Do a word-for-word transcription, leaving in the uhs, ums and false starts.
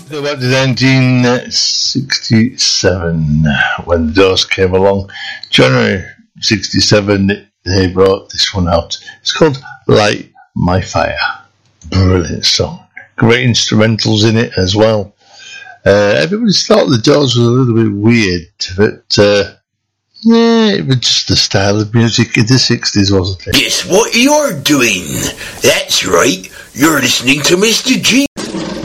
So back to nineteen sixty-seven, when the Doors came along. January sixty-seven, they brought this one out. It's called Light My Fire. Brilliant song. Great instrumentals in it as well. Uh, everybody thought the Doors was a little bit weird, but uh, yeah, it was just the style of music in the sixties, wasn't it? Guess what you're doing? That's right, you're listening to Mister G